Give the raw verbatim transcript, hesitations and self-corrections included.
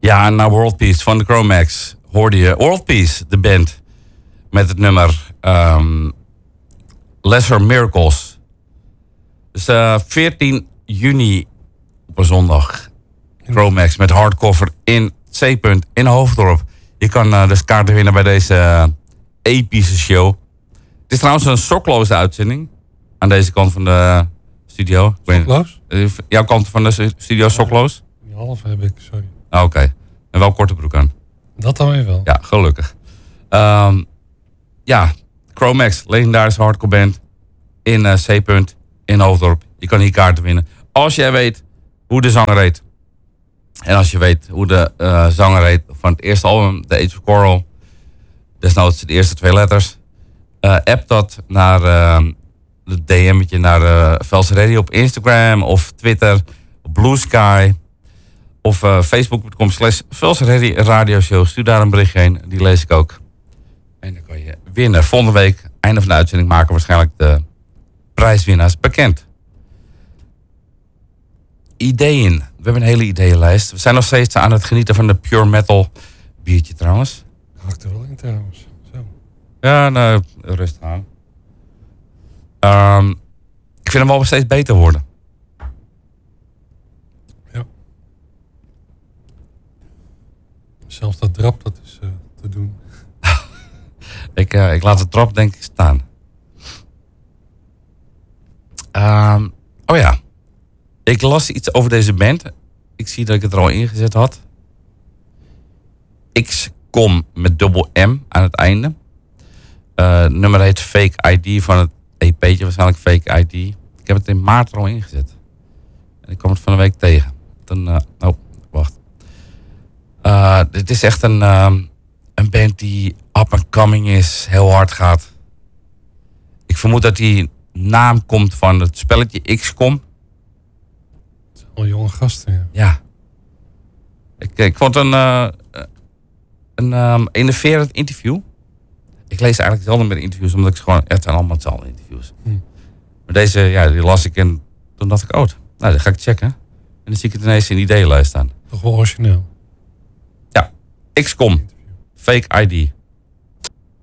Ja, na World Peace van de Chromax hoorde je World Peace, de band. Met het nummer um, Lesser Miracles. Dus uh, veertien juni op een zondag. Chromax met hardcover in C-punt in Hoofddorp. Je kan uh, dus kaarten winnen bij deze uh, epische show. Het is trouwens een sokloze uitzending. Aan deze kant van de studio. Sokloos? Uh, jouw kant van de studio sokloos? Die halve heb ik, sorry. Ah, Oké. Okay. En wel korte broek aan. Dat dan weer wel. Ja, gelukkig. Um, ja, Chromax, legendarische hardcore band in uh, C-punt in Hoofddorp. Je kan hier kaarten winnen. Als jij weet hoe de zanger heet. En als je weet hoe de uh, zanger heet van het eerste album, The Age of Coral. Desnoods de eerste twee letters. Uh, app dat naar uh, de D M'tje naar uh, Velse Radio op Instagram of Twitter, op Blue Sky. Of uh, facebook.com slash Velse Radio Show. Stuur daar een berichtje heen. Die lees ik ook. En dan kan je winnen. Volgende week, einde van de uitzending, maken we waarschijnlijk de prijswinnaars bekend. Ideeën. We hebben een hele ideeënlijst. We zijn nog steeds aan het genieten van de Pure Metal biertje trouwens. Hakt er wel in trouwens. Zo. Ja, nou, rustig aan. Um, ik vind hem wel steeds beter worden. Ja. Zelfs dat drap, dat is uh, te doen. ik, uh, ik laat de trap denk ik staan. Um, oh ja. Ik las iets over deze band. Ik zie dat ik het er al ingezet had. X-Com met dubbel M aan het einde. Uh, het nummer heet Fake I D van het E P'tje, waarschijnlijk Fake I D. Ik heb het in maart er al ingezet. En ik kwam het van de week tegen. Dan, uh, oh, wacht. Uh, dit is echt een, uh, een band die up and coming is, heel hard gaat. Ik vermoed dat die naam komt van het spelletje X-Com. Al jonge gasten, ja. Ja. Ik, ik vond een, uh, een um, enerverend interview. Ik lees eigenlijk zelden meer interviews, omdat ik ze gewoon... Ja, het zijn allemaal hetzelfde interviews. Hm. Maar deze, ja, die las ik en toen dacht ik, oh, nou, dat ga ik checken. En dan zie ik het ineens in de ideeënlijst staan. Toch wel origineel. Ja. X-Com. Fake I D.